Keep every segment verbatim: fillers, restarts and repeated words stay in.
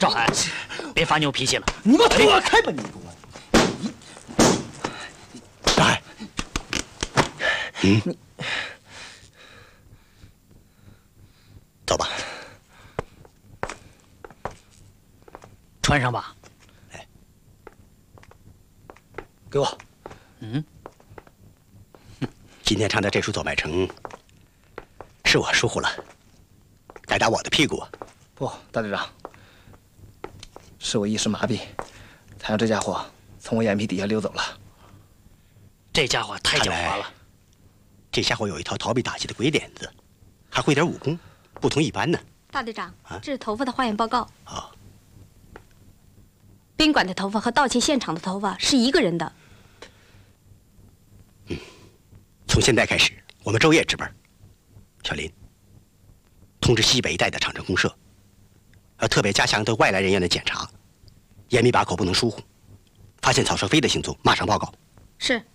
赵海，别发牛脾气了。 你把腿开吧，你给我！ 赵海，嗯，走吧， 穿上吧。 哎， 给我。 嗯， 今天唱的这出《走麦城》，是我疏忽了，该打我的屁股。 不，大队长，是我一时麻痹，才让这家伙从我眼皮底下溜走了。 这家伙太狡猾了。 这家伙有一套逃避打击的鬼点子，还会点武功，不同一般呢。 大队长，啊、这是头发的化验报告。 哦， 宾馆的头发和盗窃现场的头发是一个人的。 嗯，从现在开始，我们昼夜值班。小林，通知西北一带的厂镇公社，要特别加强对外来人员的检查，严密把口，不能疏忽。发现草蛇飞的行踪，马上报告。 是。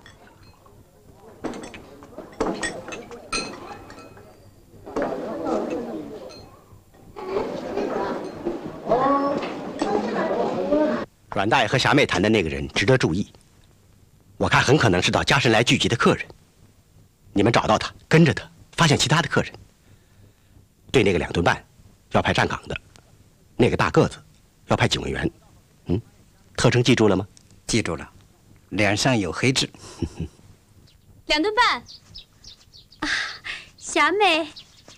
阮大爷和霞妹谈的那个人值得注意，我看很可能是到家神来聚集的客人。你们找到他，跟着他，发现其他的客人。对那个两吨半，要派站岗的；那个大个子，要派警卫员。嗯，特征记住了吗？ 记住了，脸上有黑痣。 两吨半。啊，霞妹，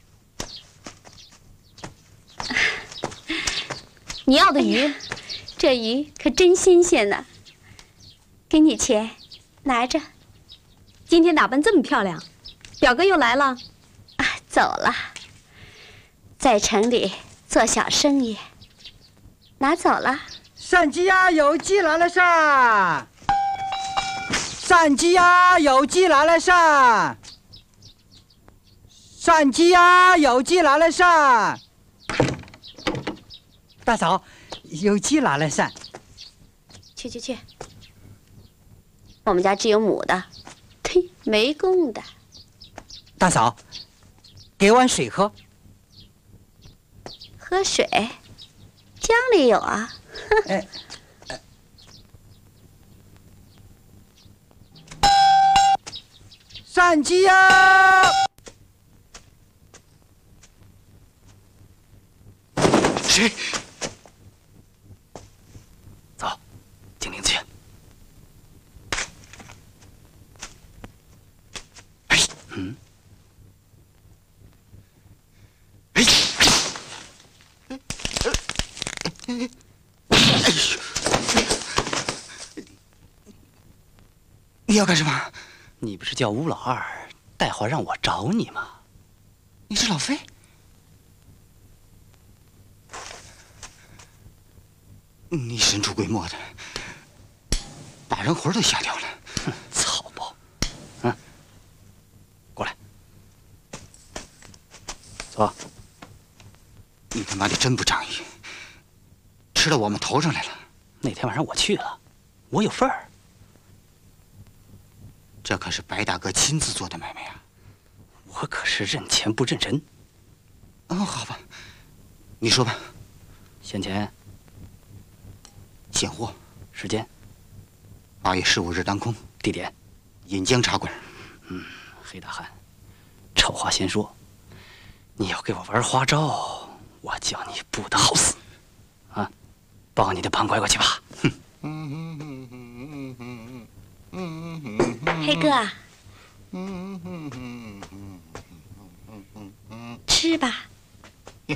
你要的鱼。 这鱼可真新鲜呢，给你钱，拿着。 今天打扮这么漂亮，表哥又来了？ 啊，走了，在城里做小生意，拿走了。 山鸡呀，有鸡来了噻！山鸡呀，有鸡来了噻！山鸡呀，有鸡来了噻！大嫂。有鸡来了噻！ 去去去！我们家只有母的，呸，没公的。 大嫂，给碗水喝。 喝水？江里有啊。 哎，上鸡呀！ 谁？走，警铃去。哎，嗯，哎，哎，哎，哎呦！你要干什么？ 你不是叫吴老二带话让我找你吗？ 你是老费？你神出鬼没的，把人魂都吓掉了。 哼，草包！嗯，过来，走。 你他妈的真不仗义，吃到我们头上来了。 那天晚上我去了，我有份儿。 这可是白大哥亲自做的买卖啊！ 我可是认钱不认人。 哦，好吧，你说吧。 先前。 现货， 时间， 八月十五日当空， 地点， 引江茶馆。 嗯，黑大汉，丑话先说，你要给我玩花招，我叫你不得好死！啊，抱你的胖乖乖去吧！ 哼，黑哥啊，吃吧。